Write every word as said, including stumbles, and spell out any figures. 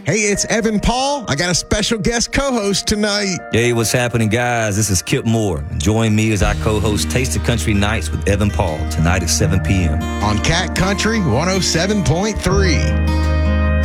Hey, it's Evan Paul. I got a special guest co-host tonight. Hey, what's happening, guys? This is Kip Moore. Join me as I co-host Taste of Country Nights with Evan Paul tonight at seven p.m. on Cat Country one oh seven point three.